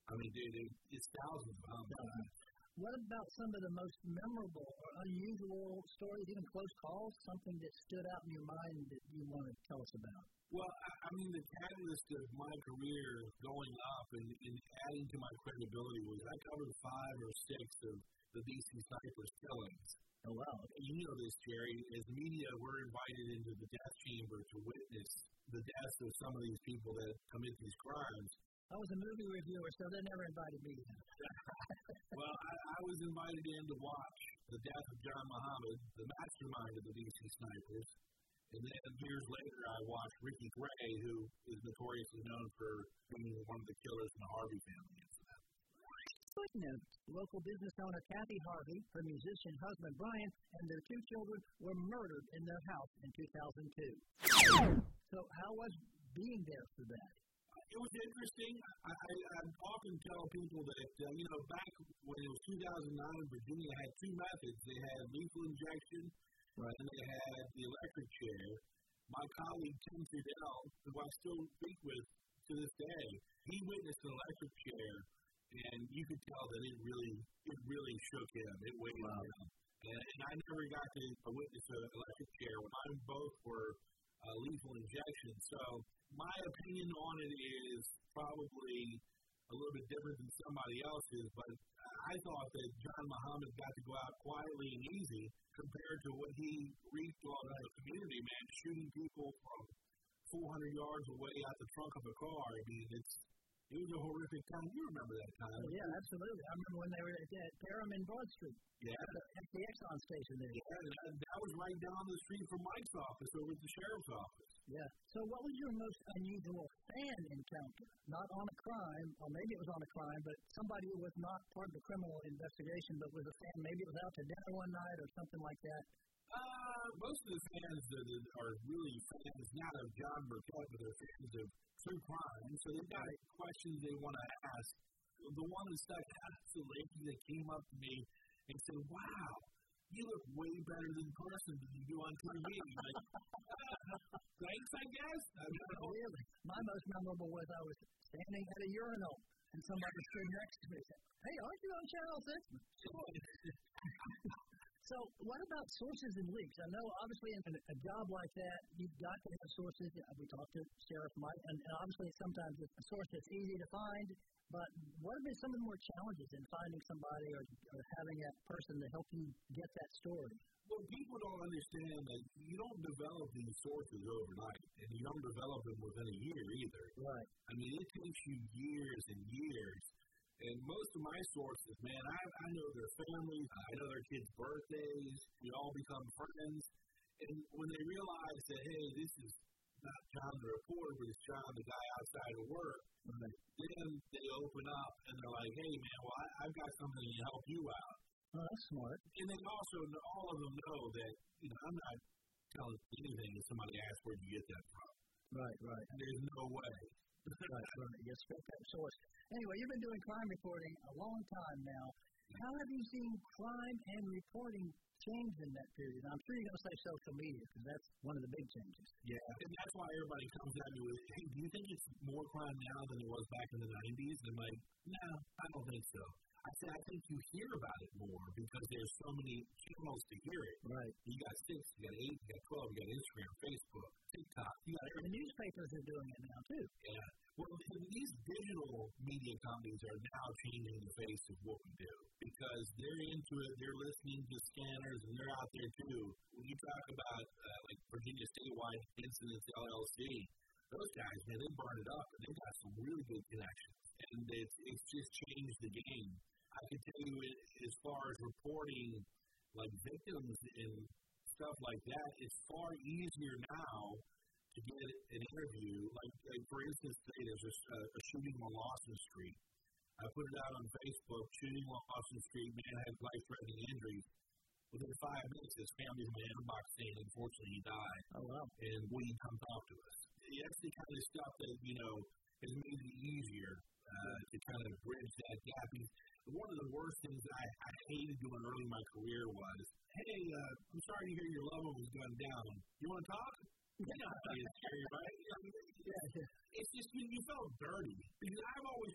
I mean, dude, it's thousands of them. What about some of the most memorable or unusual stories, even close calls, something that stood out in your mind that you want to tell us about? Well, I mean, the catalyst of my career going up and adding to my credibility was I covered 5 or 6 of the DC Snipers killings. Oh, wow. And you know this, Jerry. As media, we're invited into the death chamber to witness the deaths of some of these people that commit these crimes. I was a movie reviewer, so they never invited me. Well, I was invited in to watch the death of John Muhammad, the mastermind of the DC Snipers. And then years later, I watched Ricky Gray, who is notoriously known for being one of the killers in the Harvey family incident. Footnote: local business owner Kathy Harvey, her musician husband Brian, and their 2 children were murdered in their house in 2002. So how was being there for that? It was interesting. I often tell people that, back when it was 2009, Virginia had 2 methods. They had lethal injection, right, and they had the electric chair. My colleague, Tim Trudell, who I still speak with to this day, he witnessed an electric chair, and you could tell that it really shook him. It weighed him. And I never got to witness an electric chair. Mine both were lethal injection. So my opinion on it is probably a little bit different than somebody else's, but I thought that John Muhammad got to go out quietly and easy compared to what he wreaked on the community, man, shooting people from 400 yards away out the trunk of a car. I mean, it was a horrific time. You remember that time? Yeah, absolutely. I remember when they were at Parham and Broad Street. Yeah. At the Exxon station there. Yeah, that was right down the street from Mike's office over at the sheriff's office. Yeah. So what was your most unusual fan encounter? Not on a crime, or maybe it was on a crime, but somebody who was not part of the criminal investigation, but was a fan. Maybe it was out to dinner one night or something like that. Most of the fans that are really fans not of John Burkett, but they're fans of true crime. So they've got questions they want to ask. The one that stuck out is the lady that came up to me and said, "Wow, you look way better in person than you do on TV." Like, thanks, I guess. Really? My most memorable was I was standing at a urinal and somebody stood next to me and said, "Hey, aren't you on Channel 6?" Sure. So what about sources and leaks? I know, obviously, in a job like that, you've got to have sources. We talked to Sheriff Mike, and obviously sometimes it's a source that's easy to find, but what have been some of the more challenges in finding somebody or having that person to help you get that story? Well, people don't understand that you don't develop these sources overnight, and you don't develop them within a year either. Right. I mean, it takes you years and years. And most of my sources, man, I know their families, I know their kids' birthdays, we all become friends. And when they realize that, hey, this is not John the reporter, but it's John the guy outside of work, right, then they open up and they're like, hey, man, well, I've got something to help you out. Oh, that's smart. And they also, all of them know that, I'm not telling anything if somebody asks where you get that from. Right. There's no way. Right. Yes, that source. Anyway, you've been doing crime reporting a long time now. How have you seen crime and reporting change in that period? I'm sure you're going to say social media, because that's one of the big changes. Yeah, and that's why everybody comes at me with, hey, do you think it's more crime now than it was back in the 90s? And I'm like, no, I don't think so. I said, I think you hear about it more because there's so many channels to hear it. Right. You got 6, you got 8, you got 12, you got Instagram, Facebook, TikTok. You got everything. The newspapers are doing it now, too. Yeah. Well, these digital media companies are now changing the face of what we do because they're into it, they're listening to scanners, and they're out there, too. When you talk about, like, Virginia Statewide Incidents LLC, those guys, man, they burn it up, and they got some really good connections. And it's just changed the game. I can tell you, as far as reporting, like, victims and stuff like that, it's far easier now to get an interview. Like for instance, today there's a shooting on Lawson Street. I put it out on Facebook, shooting on Lawson Street, man had life-threatening injuries. Within 5 minutes, his family's in my inbox saying, unfortunately, he died. Oh, wow. And will you come talk to us? That's the kind of stuff that, has made it easier to kind of bridge that gap. One of the worst things that I hated doing early in my career was, hey, I'm sorry to hear your loved one was gunned down. You want to talk? Yeah, it's scary, right? Yeah. It's just, you felt dirty. Because I've always done that.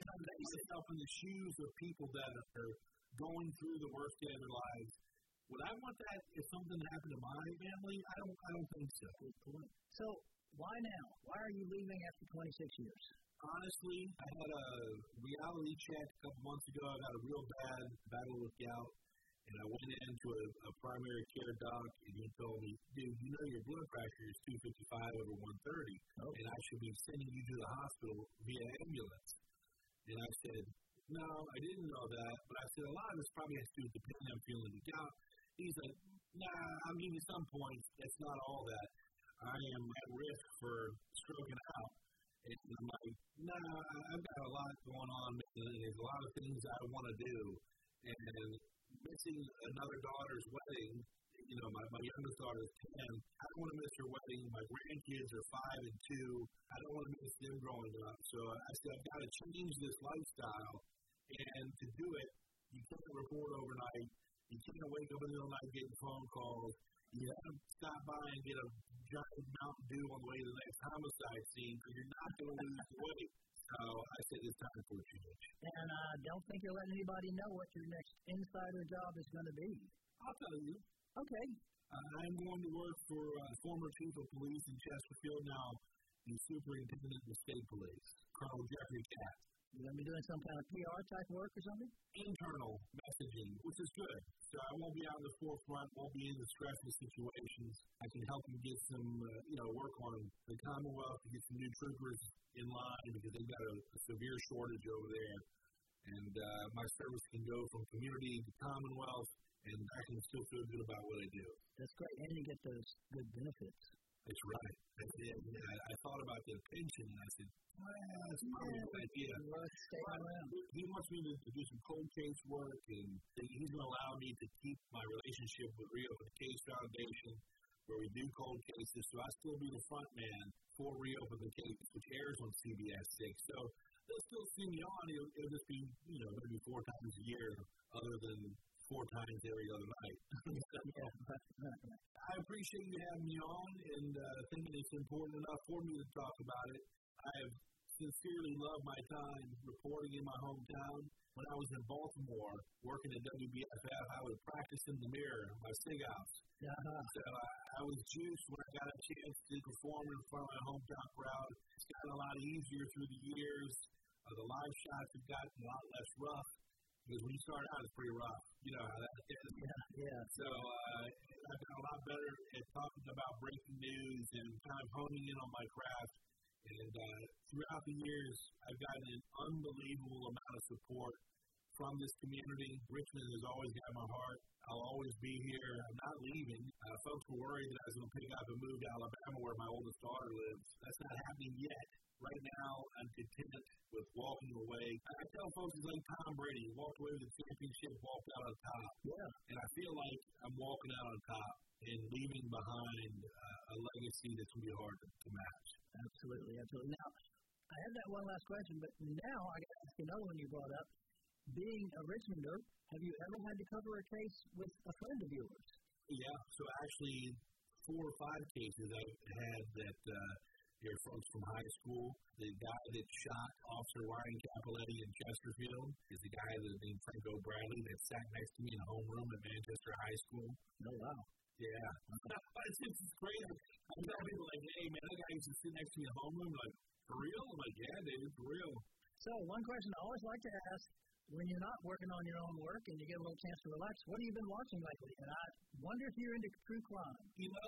myself in the shoes of people that are going through the worst day of their lives. Would I want that if something happened to my family? I don't think so. Good point. So why now? Why are you leaving after 26 years? Honestly, I had a reality check a couple months ago. I got a real bad battle with gout, and I went into a primary care doc, and he told me, dude, you know your blood pressure is 255/130, and I should be sending you to the hospital via ambulance. And I said, no, I didn't know that, but I said, a lot of this probably has to do with the pain I'm feeling the gout. He's like, nah, I'll give you some points. That's not all that. I am at risk for stroking out. And I'm like, nah, I've got a lot going on. There's a lot of things I want to do. And missing another daughter's wedding, you know, my youngest daughter is 10. I don't want to miss her wedding. My grandkids are 5 and 2. I don't want to miss them growing up. So I said, I've got to change this lifestyle. And to do it, you can't report overnight. You can't wake up in the middle of the night getting phone calls. You have to stop by and get a giant Mountain Dew on the way to the next homicide scene because you're not going to lose the weight. So I said it's time for a change. And I don't think you'll let anybody know what your next insider job is going to be. I'll tell you. Okay. I'm going to work for former chief of police in Chesterfield, now the superintendent of the state police, Colonel Jeffrey Katz. You're going to be doing some kind of PR type work or something? Internal messaging, which is good. So I won't be out in the forefront, won't be in the stressful situations. I can help you get some, work on the Commonwealth to get some new troopers in line because they've got a severe shortage over there. And my service can go from community to Commonwealth, and I can still feel good about what I do. That's great. And you get those good benefits. That's right. That's it. Yeah, I thought about the pension, and I said, that's probably a good idea. He wants me to do some cold case work, and he's going to allow me to keep my relationship with Reopen the Case Foundation, where we do cold cases, so I still be the front man for Reopen the Case, which airs on CBS 6. So they'll still see me on. It'll just be, maybe 4 times a year, other than 4 times every other night. I appreciate you having me on and thinking it's important enough for me to talk about it. I have sincerely loved my time reporting in my hometown. When I was in Baltimore working at WBFF, I would practice in the mirror, my sig-outs. So I was juiced when I got a chance to perform in front of my hometown crowd. It's gotten a lot easier through the years. The live shots have gotten a lot less rough. Because when you start out, it's pretty rough. You know how that is. Yeah. So I've got a lot better at talking about breaking news and kind of honing in on my craft. And throughout the years, I've gotten an unbelievable amount of support from this community. Richmond has always got my heart. I'll always be here. I'm not leaving. Folks were worried that I was going to pick up and move to Alabama where my oldest daughter lives. That's not happening yet. Right now, I'm content with walking away. I tell folks it's like Tom Brady. He walked away with the championship, walked out on top. Yeah. And I feel like I'm walking out on top and leaving behind a legacy that's going to be hard to match. Absolutely. Now, I have that one last question, but now I got to ask another one you brought up. Being a Richmonder, have you ever had to cover a case with a friend of yours? Yeah. So actually, 4 or 5 cases I've had that they're folks from high school. The guy that shot Officer Ryan Capoletti in Chesterfield is the guy named Franco Bradley that sat next to me in a homeroom at Manchester High School. Oh, wow. Yeah. It's great. I tell people, like, hey, man, that guy used to sit next to me in a homeroom. Like, for real? I'm like, yeah, dude, for real. So one question I always like to ask, when you're not working on your own work and you get a little chance to relax, what have you been watching lately? And I wonder if you're into true crime.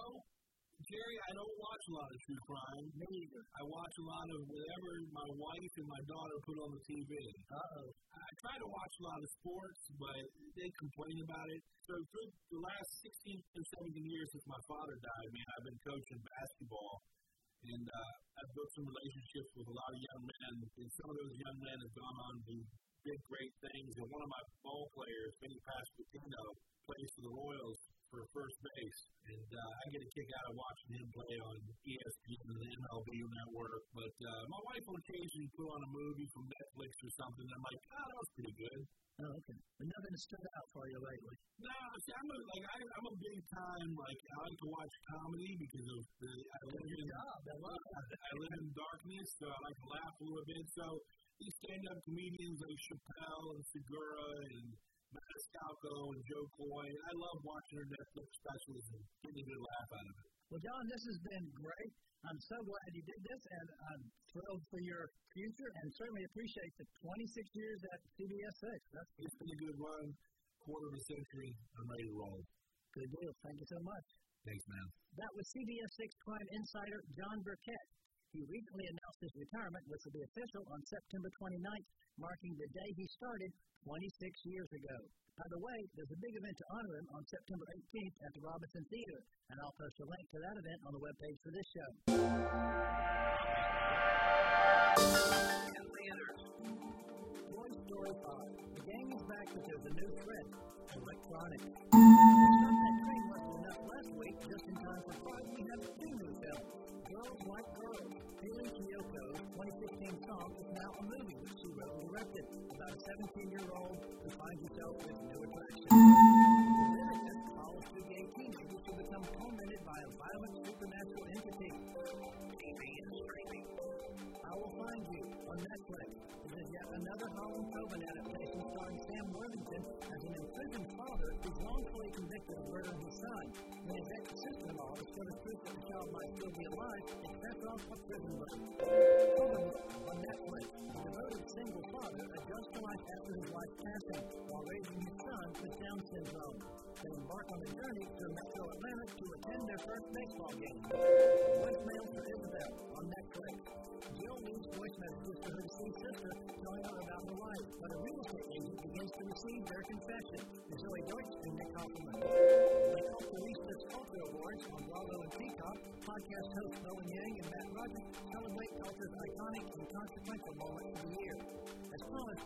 Jerry, I don't watch a lot of true crime. Me either. I watch a lot of whatever my wife and my daughter put on the TV. Uh-oh. I try to watch a lot of sports, but they complain about it. So through the last 16 or 17 years since my father died, man, I've been coaching basketball. And I've built some relationships with a lot of young men. And some of those young men have gone on to do big, great things. And one of my ball players, Benny Pasquantino, plays for the Royals for first base. And I get a kick out of watching him play on ESPN and the MLB network. But my wife will occasionally put on a movie from Netflix or something. And I'm like, that was pretty good. Oh, okay. But nothing has stood out for you lately. No, see, I'm a big time, I like to watch comedy because of I live in darkness, so I like to laugh a little bit. So these stand-up comedians like Chappelle and Segura and Maniscalco and Joe Coy. I love watching their Netflix specials and getting a good laugh out of it. Well, John, this has been great. I'm so glad you did this, and I'm thrilled for your future, and certainly appreciate the 26 years at CBS 6. It's been a good run, quarter of a century. I'm ready to roll. Good deal. Thank you so much. Thanks, man. That was CBS 6 crime insider John Burkett. He recently announced his retirement, which will be official on September 29th, marking the day he started 26 years ago. By the way, there's a big event to honor him on September 18th at the Robinson Theater, and I'll post a link to that event on the webpage for this show. Toy Story 5. The game is back, but there's a new threat: electronics. The stuff that train wasn't enough last week, just in time for Friday, we have two new films. Girls Like Girls. Haley Kiyoko's 2016 song is now a movie which she wrote and directed about a 17-year-old who finds herself with new attraction. The lyricist follows two gay teenagers who become tormented by a violent supernatural entity. TV and streaming. I Will Find You on Netflix. This is yet another Harlan Coben adaptation starring Sam Worthington as an imprisoned father who's wrongfully convicted of murdering his son. When his ex-sister-in-law discovers proof that the child might still be alive, it's sent off a prison run. Coben on Netflix. A devoted single father adjusts to life after his wife's passing while raising his son with Down syndrome. They embark on a journey to Metro Atlanta to attend their first baseball game. Voicemail for Isabel on Netflix. Jill leaves voice messages to her deceased sister telling her about her life, but a real estate agent begins to receive their confession. Zoe Deutsch and Nick Offerman. They help release the Culture Awards on Bravo and Peacock. Podcast hosts Bowen Yang and Matt Rogers celebrate culture's iconic and consequential moments of the year. As well as